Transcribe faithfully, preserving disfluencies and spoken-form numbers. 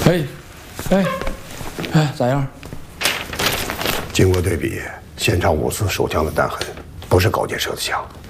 哎，哎，哎，咋样？ 经过对比，现场五次手枪的弹痕，不是高阶射的枪。